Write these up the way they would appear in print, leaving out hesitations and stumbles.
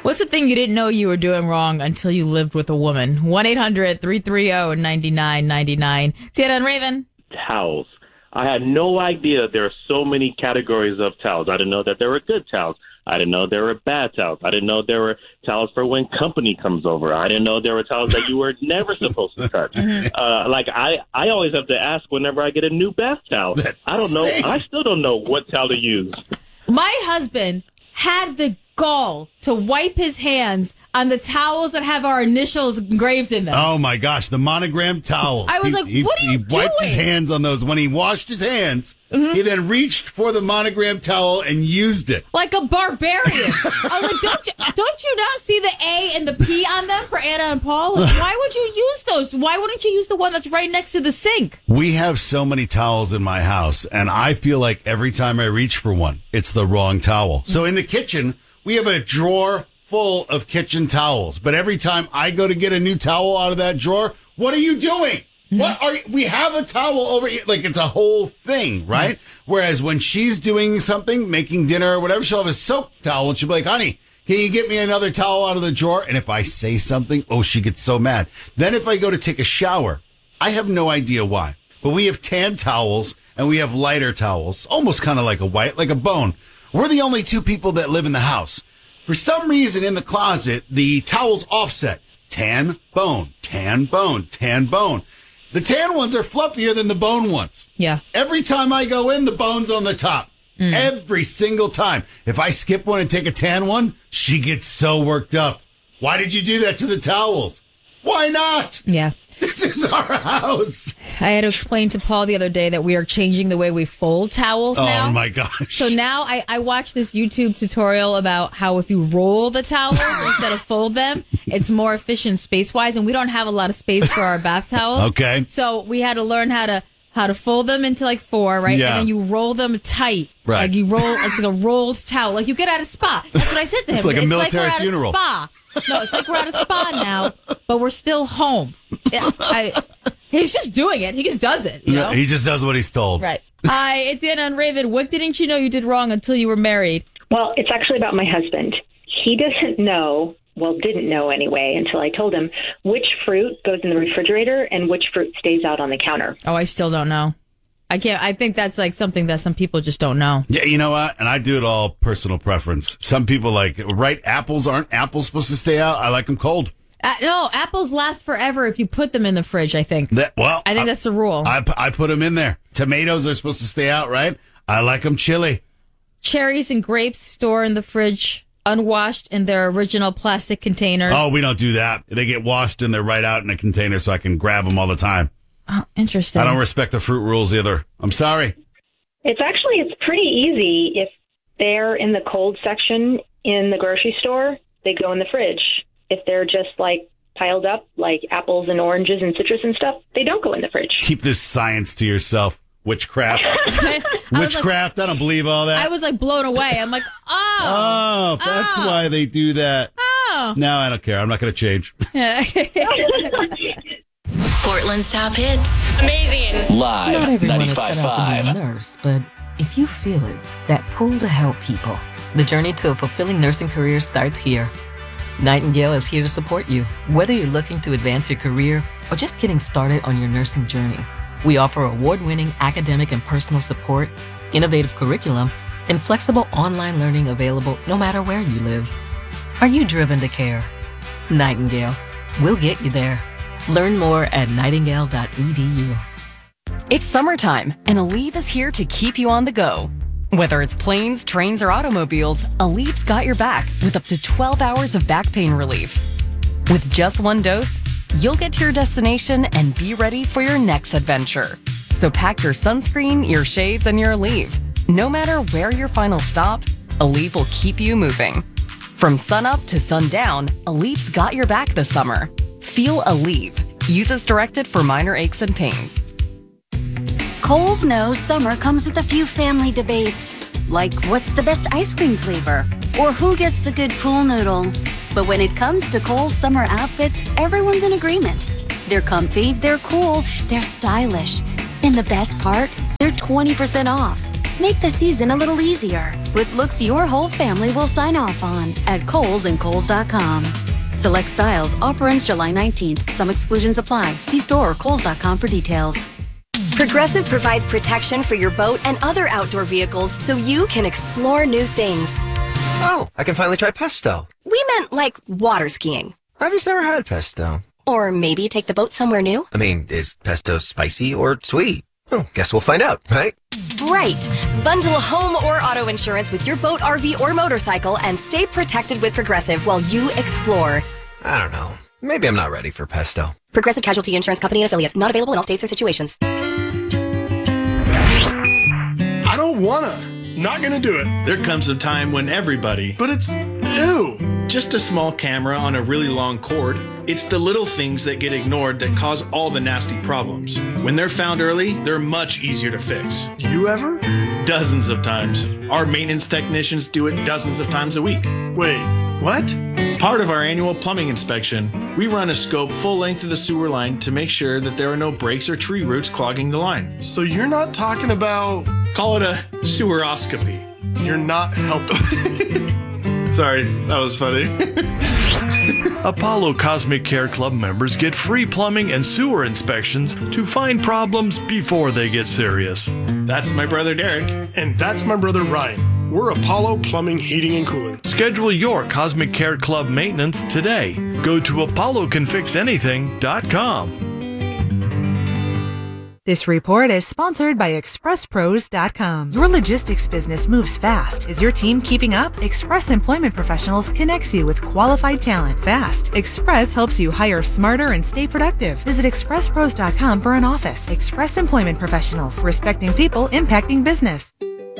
What's the thing you didn't know you were doing wrong until you lived with a woman? 1-800-330-9999. Sienna and Raven. Towels. I had no idea there are so many categories of towels. I didn't know that there were good towels. I didn't know there were bad towels. I didn't know there were towels for when company comes over. I didn't know there were towels that you were never supposed to touch. I always have to ask whenever I get a new bath towel. I don't know. I still don't know what towel to use. My husband had the gall to wipe his hands on the towels that have our initials engraved in them. Oh my gosh, the monogram towels. I was what are you doing? He wiped his hands on those. When he washed his hands, he then reached for the monogram towel and used it. Like a barbarian. I was like, don't you not see the A and the P on them for Anna and Paul? Why would you use those? Why wouldn't you use the one that's right next to the sink? We have so many towels in my house, and I feel like every time I reach for one, it's the wrong towel. So in the kitchen, we have a drawer full of kitchen towels, but every time I go to get a new towel out of that drawer, what are you doing? We have a towel over here. Like, it's a whole thing, right? Whereas when she's doing something, making dinner or whatever, she'll have a soap towel and she'll be like, honey, can you get me another towel out of the drawer? And if I say something, she gets so mad. Then if I go to take a shower, I have no idea why, but we have tan towels and we have lighter towels, almost kind of like a white, like a bone. We're the only two people that live in the house. For some reason in the closet, the towels offset. Tan, bone, tan, bone, tan, bone. The tan ones are fluffier than the bone ones. Yeah. Every time I go in, the bone's on the top. Every single time. If I skip one and take a tan one, she gets so worked up. Why did you do that to the towels? Why not? Yeah. This is our house. I had to explain to Paul the other day that we are changing the way we fold towels now. Oh, my gosh. So now I watched this YouTube tutorial about how if you roll the towels instead of fold them, it's more efficient space-wise, and we don't have a lot of space for our bath towels. Okay. So we had to learn how to fold them into like 4, right? Yeah. And then you roll them tight. Right. Like you roll, it's like a rolled towel. Like you get at a spa. That's what I said to him. It's like a military we're at funeral. A spa. No, it's like we're at a spa now, but we're still home. He's just doing it. He just does it. You know? He just does what he's told. Right. Hi, it's Anna and Raven. What didn't you know you did wrong until you were married? Well, it's actually about my husband. He didn't know anyway, until I told him which fruit goes in the refrigerator and which fruit stays out on the counter. Oh, I still don't know. I think that's like something that some people just don't know. Yeah, you know what? And I do it all personal preference. Some people like, right, aren't apples supposed to stay out? I like them cold. No, apples last forever if you put them in the fridge, I think. I think that's the rule. I put them in there. Tomatoes are supposed to stay out, right? I like them chili. Cherries and grapes store in the fridge, unwashed in their original plastic containers. Oh, we don't do that. They get washed and they're right out in a container so I can grab them all the time. Oh, interesting. I don't respect the fruit rules either. I'm sorry. It's pretty easy. If they're in the cold section in the grocery store, they go in the fridge. If they're just like piled up, like apples and oranges and citrus and stuff, they don't go in the fridge. Keep this science to yourself. Witchcraft. Witchcraft. I don't believe all that. I was like blown away. I'm like, oh, that's why they do that. Oh. No, I don't care. I'm not going to change. Portland's top hits. Amazing. Live, Not everyone is cut out to be a 95.5. nurse, but if you feel it, that pull to help people, the journey to a fulfilling nursing career starts here. Nightingale is here to support you, whether you're looking to advance your career or just getting started on your nursing journey. We offer award-winning academic and personal support, innovative curriculum, and flexible online learning available no matter where you live. Are you driven to care? Nightingale. We'll get you there. Learn more at nightingale.edu. It's summertime, and Aleve is here to keep you on the go. Whether it's planes, trains, or automobiles, Aleve's got your back with up to 12 hours of back pain relief. With just one dose, you'll get to your destination and be ready for your next adventure. So pack your sunscreen, your shades, and your Aleve. No matter where your final stop, Aleve will keep you moving. From sunup to sundown, Aleve's got your back this summer. Feel Aleve. Use as directed for minor aches and pains. Kohl's knows summer comes with a few family debates, like what's the best ice cream flavor, or who gets the good pool noodle. But when it comes to Kohl's summer outfits, everyone's in agreement. They're comfy, they're cool, they're stylish. And the best part, they're 20% off. Make the season a little easier with looks your whole family will sign off on at Kohl's and Kohl's.com. Select styles. Offer ends July 19th. Some exclusions apply. See store or Kohl's.com for details. Progressive provides protection for your boat and other outdoor vehicles so you can explore new things. Oh, I can finally try pesto. We meant like water skiing. I've just never had pesto. Or maybe take the boat somewhere new. I mean, is pesto spicy or sweet? Oh, guess we'll find out, right? Right. Bundle home or auto insurance with your boat, RV, or motorcycle and stay protected with Progressive while you explore. I don't know. Maybe I'm not ready for pesto. Progressive Casualty Insurance Company and affiliates. Not available in all states or situations. I don't wanna. Not gonna do it. There comes a time when everybody... But it's... ew. Just a small camera on a really long cord. It's the little things that get ignored that cause all the nasty problems. When they're found early, they're much easier to fix. You ever? Dozens of times. Our maintenance technicians do it dozens of times a week. Wait, what? Part of our annual plumbing inspection, we run a scope full length of the sewer line to make sure that there are no breaks or tree roots clogging the line. So you're not talking about... Call it a seweroscopy. You're not helping. Sorry, that was funny. Apollo Cosmic Care Club members get free plumbing and sewer inspections to find problems before they get serious. That's my brother Derek. And that's my brother Ryan. We're Apollo Plumbing, Heating, and Cooling. Schedule your Cosmic Care Club maintenance today. Go to apollocanfixanything.com. This report is sponsored by ExpressPros.com. Your logistics business moves fast. Is your team keeping up? Express Employment Professionals connects you with qualified talent fast. Express helps you hire smarter and stay productive. Visit ExpressPros.com for an office. Express Employment Professionals. Respecting people, impacting business.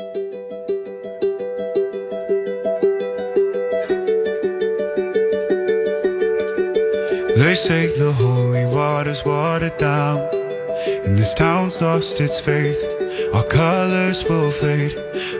They say the holy water's watered down, and this town's lost its faith. Our colors will fade.